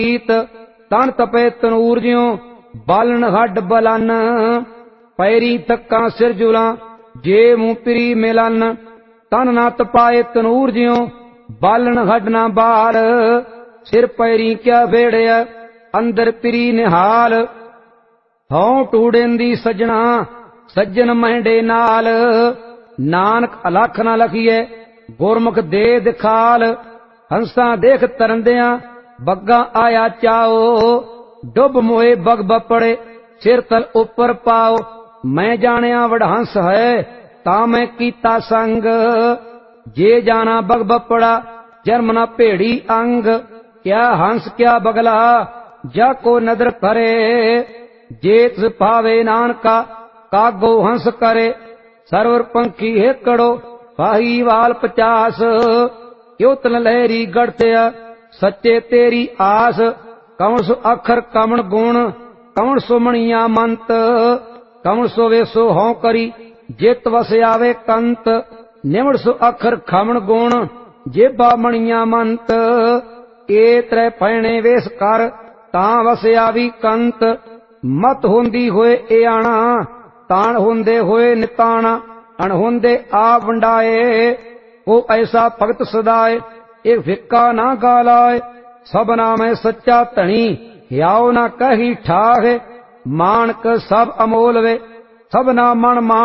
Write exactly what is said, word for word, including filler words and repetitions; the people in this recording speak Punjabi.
ਰੀਤ ਤਨ ਤਪੇ ਤਨੂਰ ਜਿਉ ਬਾਲਣ ਹੱਡ ਬਲਨ ਪੈਰੀ ਤੱਕਾਂ ਸਿਰ ਜੁਲਾਂ ਜੇ ਮੂੰਹ ਪਿਰੀ ਮਿਲਨ ਤਨ ਨਾ ਤਪਾਏ ਤਨੂਰ ਜਿਉ ਬਾਲਣ ਹੱਡ ਨਾ ਬਾਲ ਸਿਰ ਪੈਰੀ ਕਿਆ ਵੇੜਿਆ ਅੰਦਰ ਪਿਰੀ ਨਿਹਾਲ ਹਉ ਟੂੜੇਂਦੀ ਸੱਜਣਾ ਸੱਜਣ ਮਹਿੰਡੇ ਨਾਲ ਨਾਨਕ ਅਲਖ ਨਾ ਲਖੀਏ ਗੁਰਮੁਖ ਦੇ ਦਿਖਾਲ ਹੰਸਾਂ ਦੇਖ ਤਰੰਦਿਆਂ ਬੱਗਾ ਆਇਆ ਚਾਓ ਡੁੱਬ ਮੋਏ ਬਗ ਬਪੜੇ ਸਿਰ ਤਲ ਉੱਪਰ ਪਾਓ ਮੈਂ ਜਾਣਿਆ ਵਡਹੰਸ ਹੈ ਤਾਂ ਮੈਂ ਕੀਤਾ ਸੰਗ ਜੇ ਜਾਣਾ ਬਗ ਬਪੜਾ ਜਨਮ ਨਾ ਭੇੜੀ ਅੰਗ ਕਿਆ ਹੰਸ ਕਿਆ ਬਗਲਾ ਜਾ ਕੋ ਨਦਰ ਕਰੇ ਜੇ ਤਿਸ ਭਾਵੇ ਨਾਨਕਾ ਕਾਗੋ ਹੰਸ ਕਰੇ ਸਰਵਰ ਪੰਖੀ ਹੇਕੜੋ ਪਾਹੀ ਵਾਲ ਪਚਾਸ ਕਿਉ ਤਨ ਲਹਿਰੀ ਗੜਤਿਆ ਸੱਚੇ ਤੇਰੀ ਆਸ ਕਵਣ ਸੋ ਅੱਖਰ ਕਵਣ ਗੁਣ ਕਵਣ ਸੋ ਮਣੀਆਂ ਮੰਤ ਕਵਣ ਸੋ ਵੇਸੋ ਹਉ ਕਰੀ ਜਿਤ ਵਸ ਆਵੇ ਕੰਤ ਨਿਵੜ ਸੋ ਅੱਖਰ ਖਵਣ ਗੁਣ ਜੇਬਾ ਮਣੀਆਂ ਮੰਤ ਏ ਤ੍ਰੈ ਪੈਣੇ ਵੇਸ ਕਰ ਤਾਂ ਵਸ ਆਵੀ ਕੰਤ ਮਤ ਹੁੰਦੀ ਹੋਏ ਏ ਆਣਾ ਤਾਣ ਹੁੰਦੇ ਹੋਏ ਨਿਤਾਣਾ ਅਣ ਹੁੰਦੇ ਆ ਵੰਡਾਏ ਉਹ ਐਸਾ ਭਗਤ ਸਦਾਏ ਇਹ ਫਿੱਕਾ ਨਾ ਗਾਲਾਏ ਸਭਨਾ ਮੈਂ ਸੱਚਾ ਧਣੀ ਹਿਆਉ ਨਾ ਕਹੀ ਠਾਹੇ ਮਾਨਕ ਸਭ ਅਮੋਲ ਵੇ ਸਭਨਾ ਮਨ